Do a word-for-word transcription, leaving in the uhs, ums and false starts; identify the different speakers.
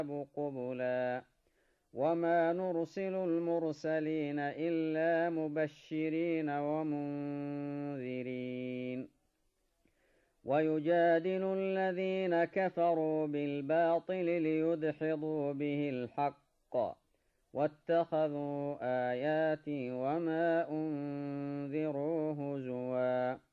Speaker 1: قبلا وما نرسل المرسلين إلا مبشرين ومنذرين ويجادل الذين كفروا بالباطل ليدحضوا به الحق واتخذوا آياتي وما أنذروا هزوا